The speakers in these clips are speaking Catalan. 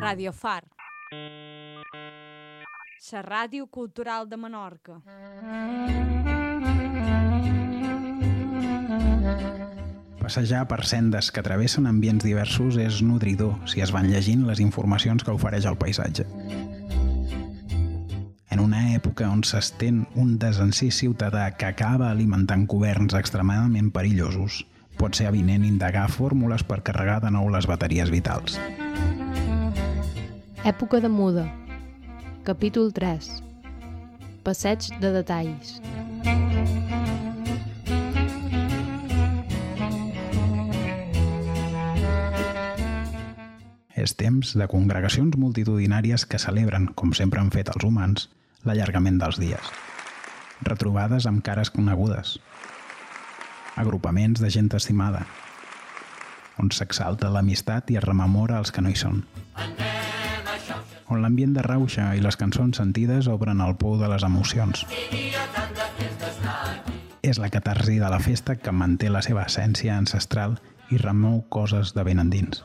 Radio Far, la ràdio cultural de Menorca. Passejar per sendes que travessen ambients diversos és nodridor si es van llegint les informacions que ofereix el paisatge. En una època on s'estén un desencís ciutadà que acaba alimentant governs extremadament perillosos, pot ser avinent indagar fórmules per carregar de nou les bateries vitals. Època de muda. Capítol 3. Passeig de detalls. És temps de congregacions multitudinàries que celebren, com sempre han fet els humans, l'allargament dels dies. Retrobades amb cares conegudes. Agrupaments de gent estimada, on s'exalta l'amistat i es rememora els que no hi són. On l'ambient de rauxa i les cançons sentides obren el pou de les emocions. És la catarsi de la festa que manté la seva essència ancestral i remou coses de ben endins.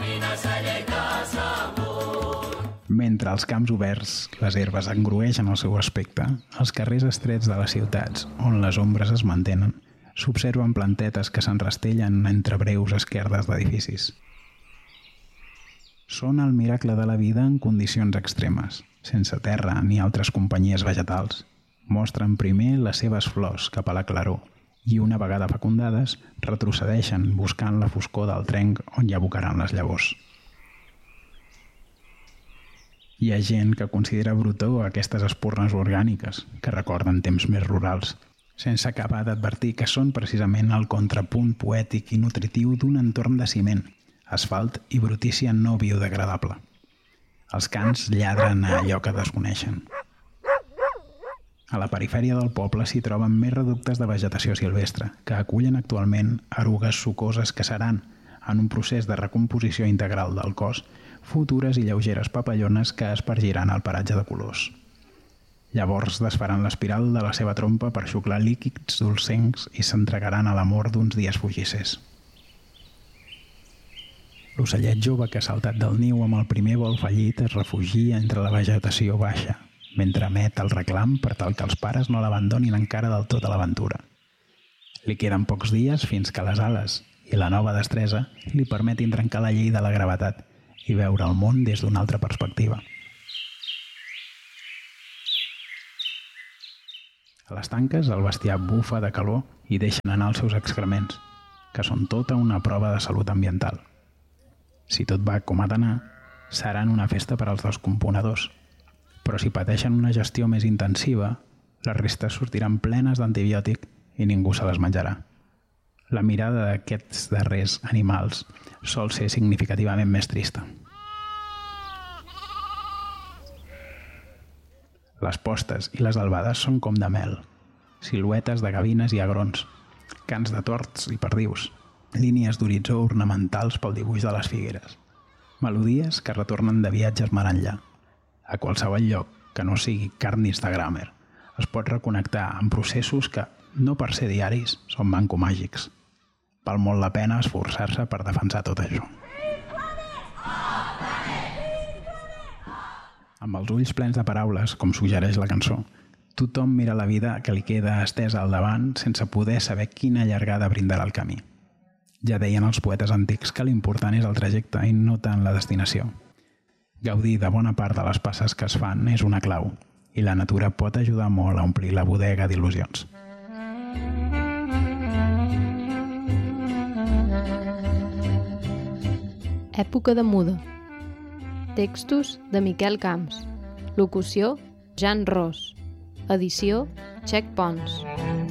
Mentre als camps oberts les herbes engrueixen el seu aspecte, als carrers estrets de les ciutats, on les ombres es mantenen, s'observen plantetes que s'enrastellen entre breus esquerdes d'edificis. Són el miracle de la vida en condicions extremes, sense terra ni altres companyies vegetals. Mostren primer les seves flors cap a la claror i, una vegada fecundades, retrocedeixen buscant la foscor del trenc on hi abocaran les llavors. Hi ha gent que considera brutó aquestes espurnes orgàniques, que recorden temps més rurals, sense acabar d'advertir que són precisament el contrapunt poètic i nutritiu d'un entorn de ciment, asfalt i brutícia no biodegradable. Els cans lladren a allò que desconeixen. A la perifèria del poble s'hi troben més reductes de vegetació silvestre, que acullen actualment erugues sucoses que seran, en un procés de recomposició integral del cos, futures i lleugeres papallones que espargiran el paratge de colors. Llavors desfaran l'espiral de la seva trompa per xuclar líquids dolcencs i s'entregaran a l'amor d'uns dies fugissers. L'ocellet jove que ha saltat del niu amb el primer vol fallit es refugia entre la vegetació baixa, mentre emet el reclam per tal que els pares no l'abandonin encara del tot a l'aventura. Li queden pocs dies fins que les ales i la nova destresa li permetin trencar la llei de la gravetat i veure el món des d'una altra perspectiva. A les tanques, el bestiar bufa de calor i deixen anar els seus excrements, que són tota una prova de salut ambiental. Si tot va com ha d'anar, seran una festa per als descomponedors, però si pateixen una gestió més intensiva, les restes sortiran plenes d'antibiòtic i ningú se les menjarà. La mirada d'aquests darrers animals sol ser significativament més trista. Les postes i les albades són com de mel, siluetes de gavines i agrons, cants de tords i perdius, línies d'horitzó ornamentals pel dibuix de les figueres, melodies que retornen de viatges mar enllà. A qualsevol lloc que no sigui carn Instagramer es pot reconnectar amb processos que, no per ser diaris, són mancomàgics. Val molt la pena esforçar-se per defensar tot això. Amb els ulls plens de paraules, com suggereix la cançó, tothom mira la vida que li queda estesa al davant sense poder saber quina llargada brindarà el camí. Ja deien els poetes antics que l'important és el trajecte i no tant la destinació. Gaudir de bona part de les passes que es fan és una clau, i la natura pot ajudar molt a omplir la bodega d'il·lusions. Època de muda. Textos de Miquel Camps. Locució, Jan Ros. Edició, Txec Pons.